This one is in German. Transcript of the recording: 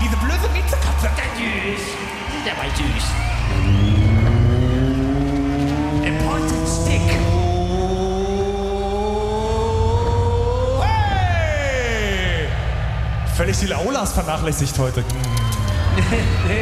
diese blöde Miezekatze. Der war süß. A pointed stick. Hey! Völlig die Aulas vernachlässigt heute.